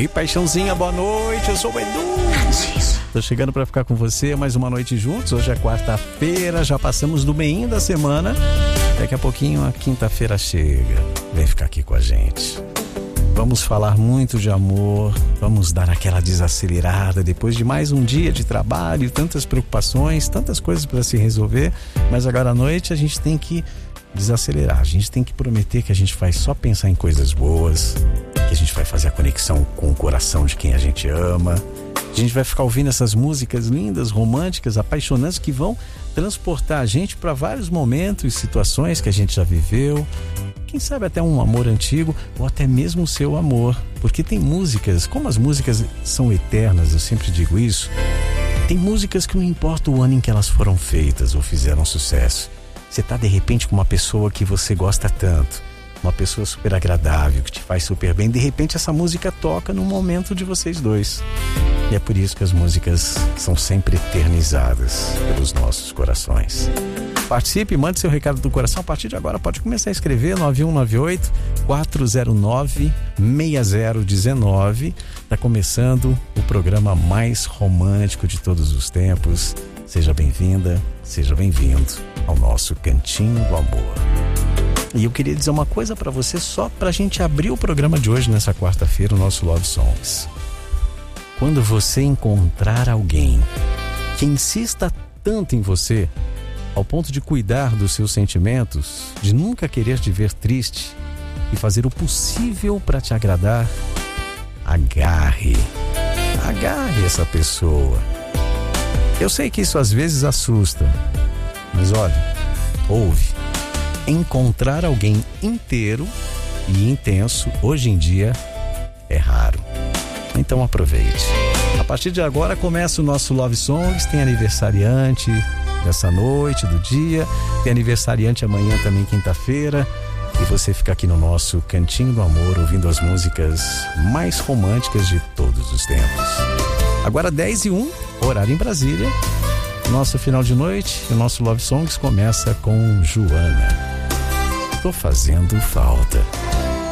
Ei, paixãozinha, boa noite, eu sou o Edu. Tô chegando pra ficar com você mais uma noite juntos. Hoje é quarta-feira, já passamos do meinho da semana. Daqui a pouquinho a quinta-feira chega. Vem ficar aqui com a gente. Vamos falar muito de amor, vamos dar aquela desacelerada depois de mais um dia de trabalho, tantas preocupações, tantas coisas para se resolver. Mas agora à noite a gente tem que desacelerar, a gente tem que prometer que a gente vai só pensar em coisas boas, que a gente vai fazer a conexão com o coração de quem a gente ama. A gente vai ficar ouvindo essas músicas lindas, românticas, apaixonantes, que vão transportar a gente para vários momentos e situações que a gente já viveu. Quem sabe até um amor antigo ou até mesmo o seu amor. Porque tem músicas, como as músicas são eternas, eu sempre digo isso, tem músicas que não importa o ano em que elas foram feitas ou fizeram sucesso. Você tá de repente com uma pessoa que você gosta tanto, uma pessoa super agradável, que te faz super bem, de repente essa música toca num momento de vocês dois. E é por isso que as músicas são sempre eternizadas pelos nossos corações. Participe, mande seu recado do coração. A partir de agora pode começar a escrever 9198-409-6019. Está começando o programa mais romântico de todos os tempos. Seja bem-vinda, seja bem-vindo ao nosso Cantinho do Amor. E eu queria dizer uma coisa para você, só para a gente abrir o programa de hoje, nessa quarta-feira, o nosso Love Songs. Quando você encontrar alguém que insista tanto em você, ao ponto de cuidar dos seus sentimentos, de nunca querer te ver triste e fazer o possível para te agradar, agarre essa pessoa. Eu sei que isso às vezes assusta, mas olha, ouve. Encontrar alguém inteiro e intenso hoje em dia é raro. Então aproveite. A partir de agora começa o nosso Love Songs. Tem aniversariante dessa noite, do dia. Tem aniversariante amanhã também, quinta-feira. E você fica aqui no nosso Cantinho do Amor, ouvindo as músicas mais românticas de todos os tempos. Agora 10h01, horário em Brasília. Nosso final de noite, o nosso Love Songs começa com Joana. Tô fazendo falta.